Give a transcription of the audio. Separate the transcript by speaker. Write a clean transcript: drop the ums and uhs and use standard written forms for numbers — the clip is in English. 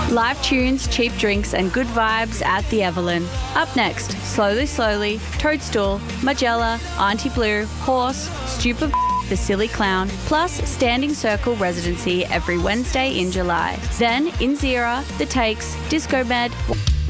Speaker 1: Live tunes, cheap drinks and good vibes at the Evelyn. Up next, Slowly Slowly, Toadstool, Magella, Auntie Blue, Horse, Stupid The Silly Clown, plus Standing Circle residency every Wednesday in July. Then, Inzira, The Takes, Disco Med,